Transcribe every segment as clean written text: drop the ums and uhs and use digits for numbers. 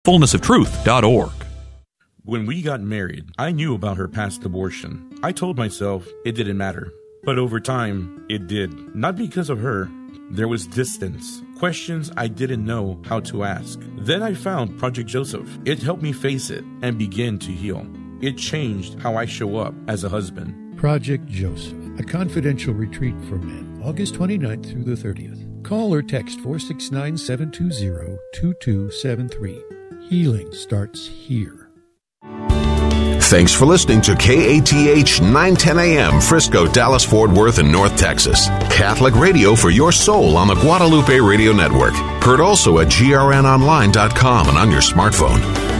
fullnessoftruth.org. When we got married, I knew about her past abortion. I told myself it didn't matter. But over time, it did. Not because of her. There was distance, questions I didn't know how to ask. Then I found Project Joseph. It helped me face it and begin to heal. It changed how I show up as a husband. Project Joseph, a confidential retreat for men, August 29th through the 30th. Call or text 469-720-2273. Healing starts here. Thanks for listening to KATH 910 AM, Frisco, Dallas, Fort Worth, and North Texas. Catholic radio for your soul on the Guadalupe Radio Network. Heard also at grnonline.com and on your smartphone.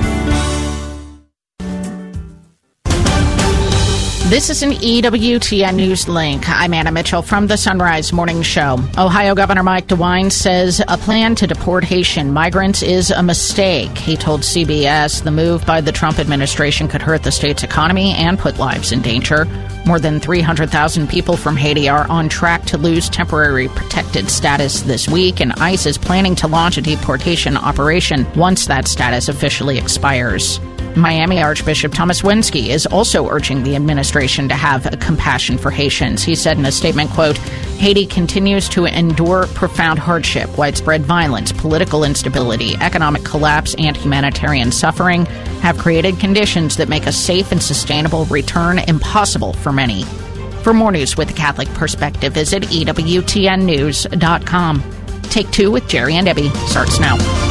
This is an EWTN News link. I'm Anna Mitchell from the Sunrise Morning Show. Ohio Governor Mike DeWine says a plan to deport Haitian migrants is a mistake. He told CBS the move by the Trump administration could hurt the state's economy and put lives in danger. More than 300,000 people from Haiti are on track to lose temporary protected status this week, and ICE is planning to launch a deportation operation once that status officially expires. Miami Archbishop Thomas Wensky is also urging the administration to have a compassion for Haitians. He said in a statement, quote, Haiti continues to endure profound hardship, widespread violence, political instability, economic collapse, and humanitarian suffering have created conditions that make a safe and sustainable return impossible for many. For more news with a Catholic perspective, visit EWTNnews.com. Take Two with Jerry and Debbie starts now.